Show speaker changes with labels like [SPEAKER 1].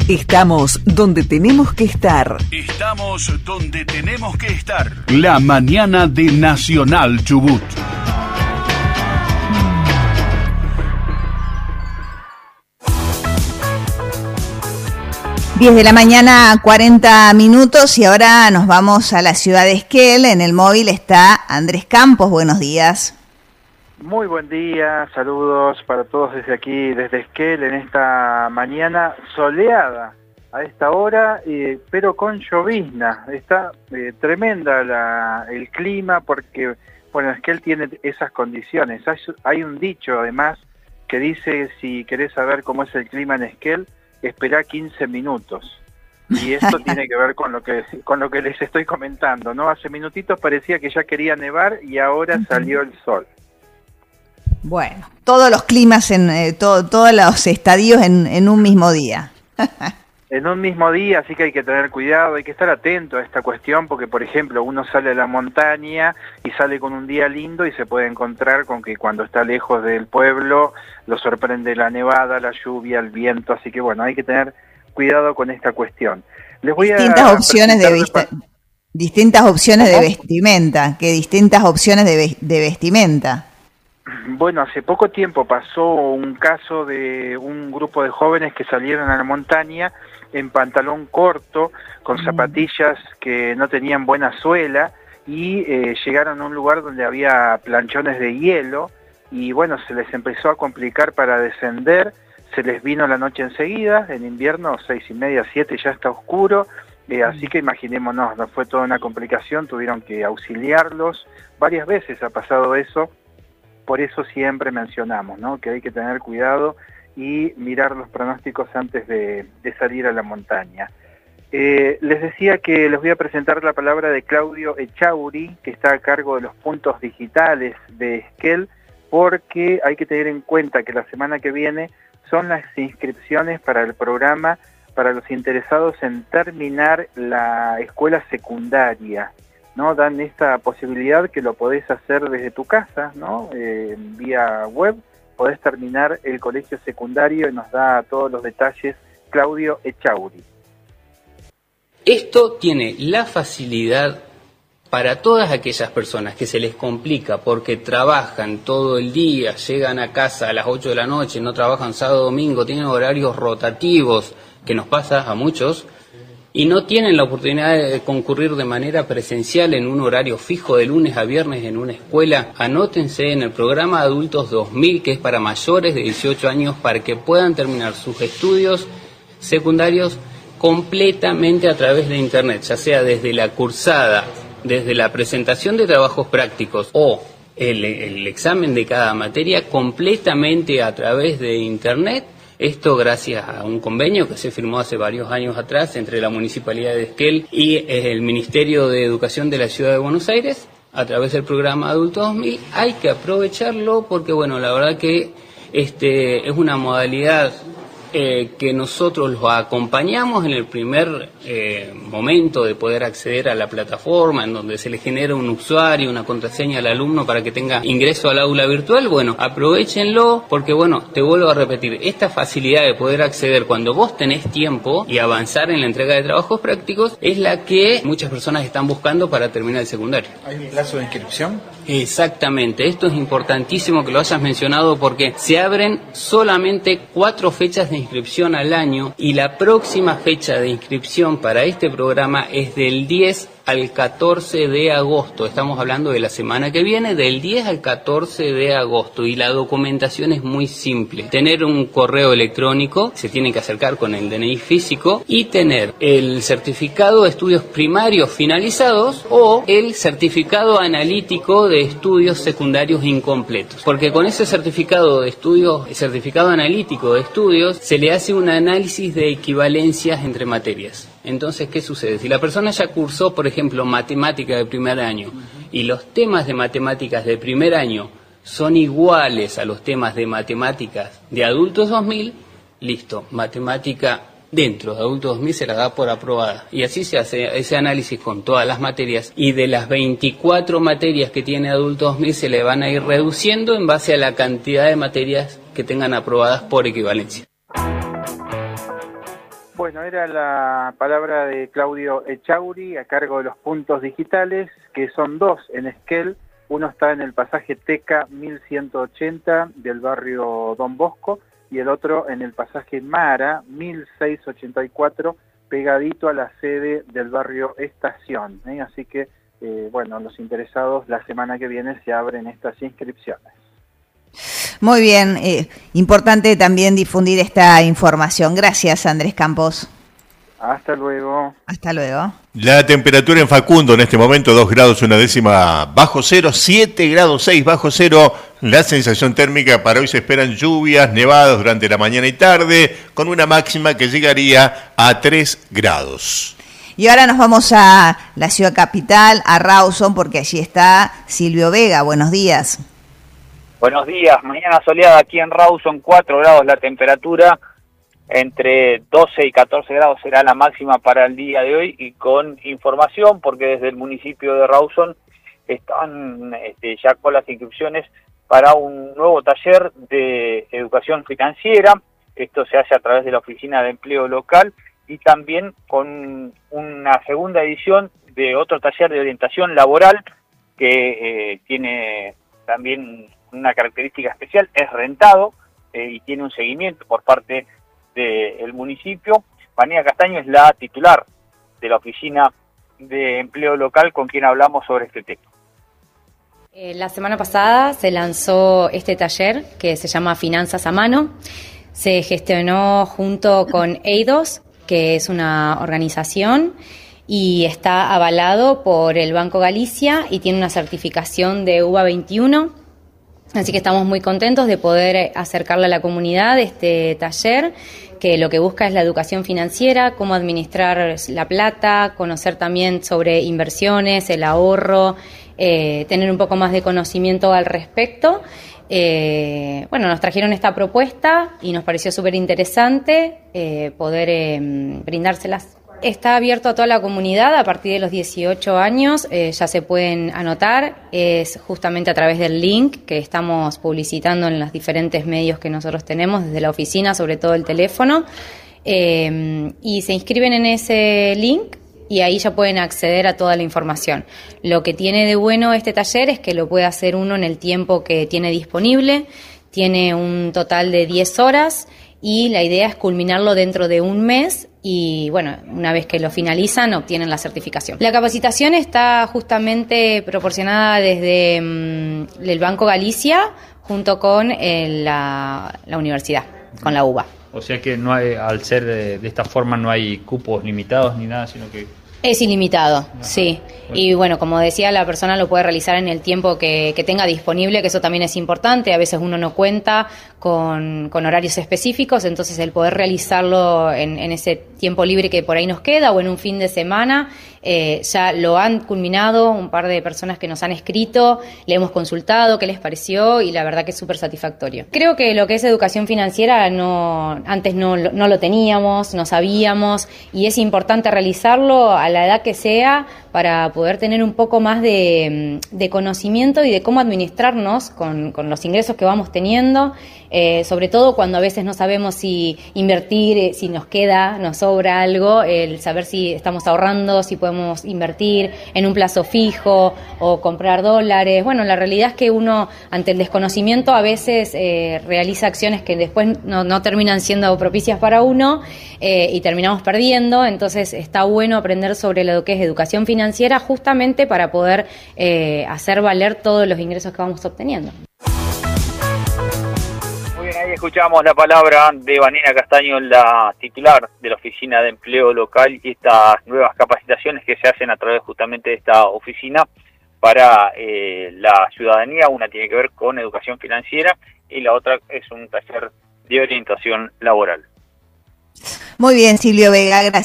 [SPEAKER 1] Estamos donde tenemos que estar.
[SPEAKER 2] Estamos donde tenemos que estar. La mañana de Nacional Chubut.
[SPEAKER 3] Diez de la mañana, 40 minutos, y ahora nos vamos a la ciudad de Esquel. En el móvil está Andrés Campos. Buenos días.
[SPEAKER 4] Muy buen día, saludos para todos desde aquí, desde Esquel, en esta mañana soleada a esta hora, pero con llovizna. Está tremenda el clima porque, bueno, Esquel tiene esas condiciones. Hay un dicho, además, que dice, si querés saber cómo es el clima en Esquel, espera 15 minutos. Y esto tiene que ver con lo que les estoy comentando, ¿no? Hace minutitos parecía que ya quería nevar y ahora salió el sol.
[SPEAKER 3] Bueno, todos los climas, todos los estadios en un mismo día.
[SPEAKER 4] En un mismo día, así que hay que tener cuidado, hay que estar atento a esta cuestión, porque por ejemplo uno sale a la montaña y sale con un día lindo y se puede encontrar con que cuando está lejos del pueblo lo sorprende la nevada, la lluvia, el viento, así que bueno, hay que tener cuidado con esta cuestión. Les voy
[SPEAKER 3] distintas opciones de vestimenta, distintas opciones de vestimenta.
[SPEAKER 4] Bueno, hace poco tiempo pasó un caso de un grupo de jóvenes que salieron a la montaña en pantalón corto, con zapatillas que no tenían buena suela, y llegaron a un lugar donde había planchones de hielo, y bueno, se les empezó a complicar para descender, se les vino la noche enseguida, en invierno 6:30, 7 ya está oscuro, así que imaginémonos, no fue toda una complicación, tuvieron que auxiliarlos, varias veces ha pasado eso. Por eso siempre mencionamos, ¿no?, que hay que tener cuidado y mirar los pronósticos antes de salir a la montaña. Les decía que les voy a presentar la palabra de Claudio Echauri, que está a cargo de los puntos digitales de Esquel, porque hay que tener en cuenta que la semana que viene son las inscripciones para el programa para los interesados en terminar la escuela secundaria, ¿no? Dan esta posibilidad que lo podés hacer desde tu casa, ¿no? Vía web, podés terminar el colegio secundario y nos da todos los detalles Claudio Echauri.
[SPEAKER 5] Esto tiene la facilidad para todas aquellas personas que se les complica porque trabajan todo el día, llegan a casa a las 8 de la noche, no trabajan sábado, domingo, tienen horarios rotativos, que nos pasa a muchos, y no tienen la oportunidad de concurrir de manera presencial en un horario fijo de lunes a viernes en una escuela. Anótense en el programa Adultos 2000, que es para mayores de 18 años, para que puedan terminar sus estudios secundarios completamente a través de Internet, ya sea desde la cursada, desde la presentación de trabajos prácticos o el examen de cada materia, completamente a través de Internet. Esto gracias a un convenio que se firmó hace varios años atrás entre la Municipalidad de Esquel y el Ministerio de Educación de la Ciudad de Buenos Aires a través del programa Adulto 2000. Hay que aprovecharlo porque, bueno, la verdad que es una modalidad que nosotros los acompañamos en el primer momento de poder acceder a la plataforma, en donde se le genera un usuario, una contraseña al alumno para que tenga ingreso al aula virtual. Bueno, aprovechenlo porque, bueno, te vuelvo a repetir, esta facilidad de poder acceder cuando vos tenés tiempo y avanzar en la entrega de trabajos prácticos es la que muchas personas están buscando para terminar el secundario.
[SPEAKER 6] ¿Hay un plazo de inscripción?
[SPEAKER 5] Exactamente, esto es importantísimo que lo hayas mencionado porque se abren solamente 4 fechas de inscripción al año y la próxima fecha de inscripción para este programa es del 10 al 14 de agosto. Estamos hablando de la semana que viene, del 10 al 14 de agosto, y la documentación es muy simple. Tener un correo electrónico, se tiene que acercar con el DNI físico, y tener el certificado de estudios primarios finalizados o el certificado analítico de estudios secundarios incompletos. Porque con ese certificado analítico de estudios, se le hace un análisis de equivalencias entre materias. Entonces, ¿qué sucede? Si la persona ya cursó, por ejemplo, matemática de primer año, y los temas de matemáticas de primer año son iguales a los temas de matemáticas de adultos 2000, listo, matemática dentro de adultos 2000 se la da por aprobada. Y así se hace ese análisis con todas las materias, y de las 24 materias que tiene adultos 2000 se le van a ir reduciendo en base a la cantidad de materias que tengan aprobadas por equivalencia.
[SPEAKER 4] Bueno, era la palabra de Claudio Echauri a cargo de los puntos digitales, que son 2 en Esquel. Uno está en el pasaje Teca 1180 del barrio Don Bosco y el otro en el pasaje Mara 1684, pegadito a la sede del barrio Estación. Así que, bueno, los interesados la semana que viene se abren estas inscripciones.
[SPEAKER 3] Muy bien, importante también difundir esta información. Gracias, Andrés Campos.
[SPEAKER 4] Hasta luego.
[SPEAKER 3] Hasta luego.
[SPEAKER 6] La temperatura en Facundo en este momento 2 grados 1/10 bajo cero, 7 grados 6 bajo cero. La sensación térmica para hoy se esperan lluvias, nevadas durante la mañana y tarde, con una máxima que llegaría a 3 grados.
[SPEAKER 3] Y ahora nos vamos a la ciudad capital, a Rawson, porque allí está Silvio Vega. Buenos días.
[SPEAKER 7] Buenos días, mañana soleada aquí en Rawson, 4 grados la temperatura, entre 12 y 14 grados será la máxima para el día de hoy, y con información, porque desde el municipio de Rawson están ya con las inscripciones para un nuevo taller de educación financiera. Esto se hace a través de la Oficina de Empleo Local, y también con una segunda edición de otro taller de orientación laboral que tiene también una característica especial, es rentado y tiene un seguimiento por parte del municipio. Vanina Castaño es la titular de la Oficina de Empleo Local, con quien hablamos sobre este tema.
[SPEAKER 8] La semana pasada se lanzó este taller que se llama Finanzas a Mano. Se gestionó junto con EIDOS, que es una organización, y está avalado por el Banco Galicia y tiene una certificación de UVA 21. Así que estamos muy contentos de poder acercarle a la comunidad este taller, que lo que busca es la educación financiera, cómo administrar la plata, conocer también sobre inversiones, el ahorro, tener un poco más de conocimiento al respecto. Bueno, nos trajeron esta propuesta y nos pareció súper interesante poder brindárselas. Está abierto a toda la comunidad a partir de los 18 años, ya se pueden anotar, es justamente a través del link que estamos publicitando en los diferentes medios que nosotros tenemos, desde la oficina, sobre todo el teléfono, y se inscriben en ese link y ahí ya pueden acceder a toda la información. Lo que tiene de bueno este taller es que lo puede hacer uno en el tiempo que tiene disponible, tiene un total de 10 horas y la idea es culminarlo dentro de un mes. Y bueno, una vez que lo finalizan, obtienen la certificación. La capacitación está justamente proporcionada desde el Banco Galicia junto con la universidad, con la UBA.
[SPEAKER 9] O sea que no hay, al ser de esta forma no hay cupos limitados ni nada, sino que...
[SPEAKER 8] Es ilimitado, sí. Y bueno, como decía, la persona lo puede realizar en el tiempo que tenga disponible, que eso también es importante. A veces uno no cuenta con horarios específicos, entonces el poder realizarlo en ese tiempo libre que por ahí nos queda o en un fin de semana, ya lo han culminado un par de personas que nos han escrito, le hemos consultado qué les pareció y la verdad que es súper satisfactorio. Creo que lo que es educación financiera antes no lo teníamos, no sabíamos, y es importante realizarlo a la edad que sea para poder tener un poco más de conocimiento y de cómo administrarnos con los ingresos que vamos teniendo, sobre todo cuando a veces no sabemos si invertir, si nos sobra algo, el saber si estamos ahorrando, si podemos invertir en un plazo fijo o comprar dólares. Bueno, la realidad es que uno, ante el desconocimiento, a veces realiza acciones que después no terminan siendo propicias para uno y terminamos perdiendo. Entonces está bueno aprender sobre lo que es educación financiera, justamente para poder hacer valer todos los ingresos que vamos obteniendo.
[SPEAKER 7] Muy bien, ahí escuchamos la palabra de Vanina Castaño, la titular de la Oficina de Empleo Local, y estas nuevas capacitaciones que se hacen a través justamente de esta oficina para la ciudadanía. Una tiene que ver con educación financiera y la otra es un taller de orientación laboral.
[SPEAKER 3] Muy bien, Silvio Vega, gracias.